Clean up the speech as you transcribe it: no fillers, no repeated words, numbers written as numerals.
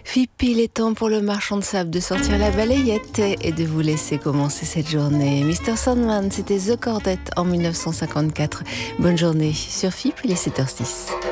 FIP, il est temps pour le marchand de sable de sortir la balayette et de vous laisser commencer cette journée. Mr. Sandman, c'était The Quartet en 1954. Bonne journée sur FIP, il est 7h06.